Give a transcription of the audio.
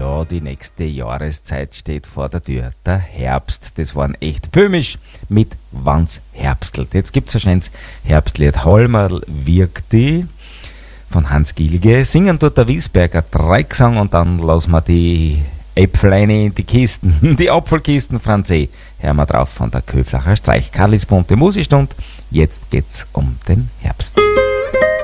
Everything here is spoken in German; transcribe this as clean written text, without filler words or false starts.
Ja, die nächste Jahreszeit steht vor der Tür. Der Herbst, das waren echt böhmisch mit Wann's Herbstelt. Jetzt gibt's ein schönes Herbstlied. Halmerl wirkt die von Hans Gilge. Singen tut der Wiesberger Dreigesang und dann lassen wir die Äpfel rein in die Kisten, die Apfelkisten, Franzé. Hören wir drauf von der Köflacher Streich. Karlis bunte Musikstund. Jetzt geht's um den Herbst.